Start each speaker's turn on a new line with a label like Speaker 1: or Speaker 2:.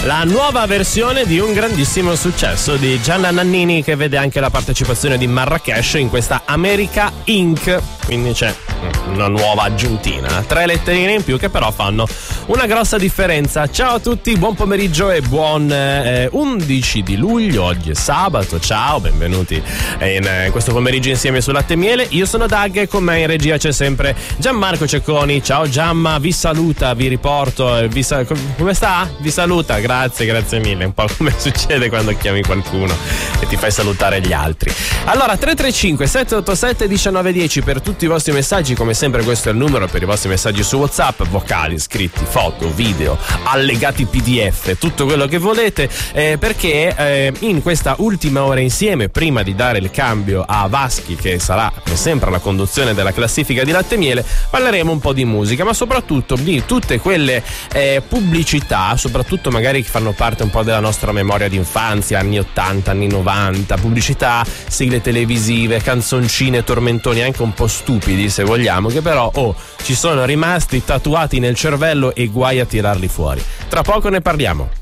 Speaker 1: La nuova versione di un grandissimo successo di Gianna Nannini, che vede anche la partecipazione di Marracash in questa America Inc. Quindi c'è una nuova aggiuntina, 3 letterine in più che però fanno una grossa differenza. Ciao a tutti, buon pomeriggio e buon 11 di luglio, oggi è sabato. Ciao, benvenuti in questo pomeriggio insieme su Latte e Miele. Io sono Dag e con me in regia c'è sempre Gianmarco Cecconi. Ciao Giamma, vi saluta, vi riporto, come sta? Vi saluta, grazie mille, un po' come succede quando chiami qualcuno e ti fai salutare gli altri. Allora 335 787 1910 per tutti i vostri messaggi, come sempre questo è il numero per i vostri messaggi su WhatsApp, vocali, scritti, foto, video, allegati PDF, tutto quello che volete, perché in questa ultima ora insieme, prima di dare il cambio a Vaschi, che sarà come sempre alla conduzione della classifica di Latte e Miele, parleremo un po' di musica, ma soprattutto di tutte quelle pubblicità, soprattutto magari che fanno parte un po' della nostra memoria d'infanzia, anni 80, anni 90, pubblicità, sigle televisive, canzoncine, tormentoni anche un po' stupidi se vogliamo, che però ci sono rimasti tatuati nel cervello e guai a tirarli fuori. Tra poco ne parliamo.